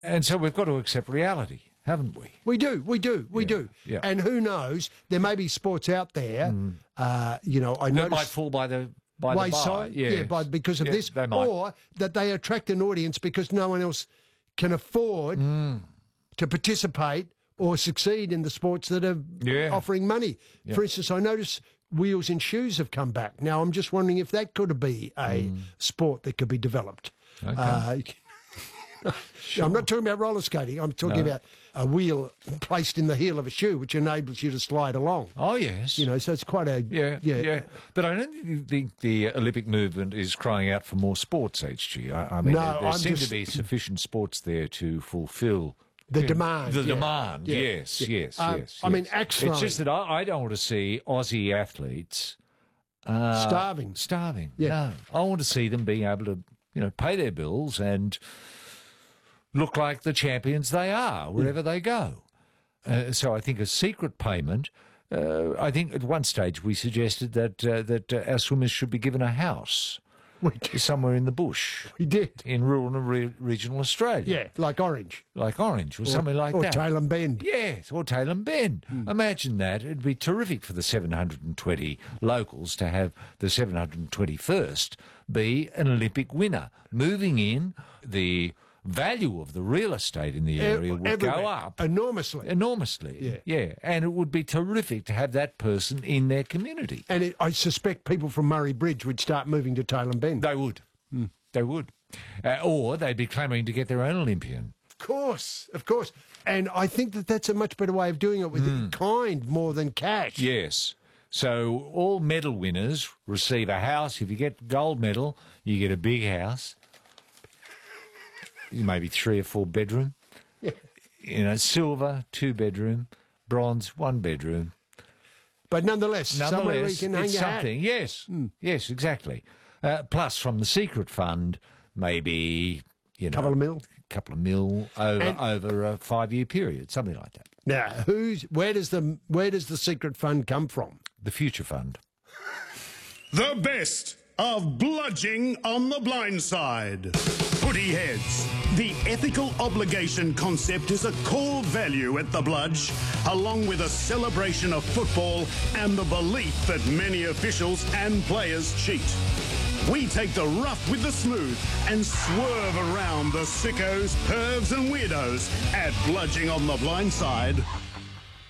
And so we've got to accept reality, haven't we? We do. Yeah. And who knows? There may be sports out there. I That noticed might fall by the wayside, by. because of this, they might. or that they attract an audience because no one else can afford to participate or succeed in the sports that are offering money. Yeah. For instance, I notice wheels in shoes have come back. Now, I'm just wondering if that could be a sport that could be developed. Okay. Sure. I'm not talking about roller skating. I'm talking about a wheel placed in the heel of a shoe, which enables you to slide along. Oh, yes. So it's quite a... Yeah. But I don't think the Olympic movement is crying out for more sports, HG. I mean, there seem to be sufficient sports there to fulfil... The demand. The demand, yes. I mean, axe throwing. It's just that I don't want to see Aussie athletes... starving. Yeah. No. I want to see them being able to, pay their bills and look like the champions they are wherever they go. So I think a secret payment. I think at one stage we suggested that our swimmers should be given a house somewhere in the bush. We did. In rural and regional Australia. Yeah, like Orange. Or something like that. Or Tailem Bend. Yes, or Tailem Bend. Imagine that. It'd be terrific for the 720 locals to have the 721st be an Olympic winner. Moving in, the value of the real estate in the area would go up. Enormously. Yeah. And it would be terrific to have that person in their community. And I suspect people from Murray Bridge would start moving to Tailem Bend. They would. They would. Or they'd be clamouring to get their own Olympian. Of course. And I think that's a much better way of doing it with kind more than cash. Yes. So all medal winners receive a house. If you get gold medal, you get a big house. Maybe 3 or 4 bedroom. Yeah. Silver, 2 bedroom, bronze, 1 bedroom. But nonetheless, somewhere where you can hang it's your something. hat. Yes. Yes, exactly. Plus, from the secret fund, maybe couple of mil over a 5-year period, something like that. Now, where does the secret fund come from? The future fund. The best of bludging on the blind side. Footy heads. The ethical obligation concept is a core value at the Bludge, along with a celebration of football and the belief that many officials and players cheat. We take the rough with the smooth and swerve around the sickos, pervs and weirdos at Bludging on the Blind Side.